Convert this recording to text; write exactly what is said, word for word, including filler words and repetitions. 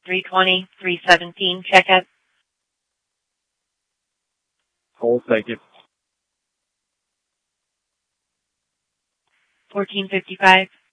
three twenty, three seventeen, check out. Hold, thank you. fourteen fifty-five.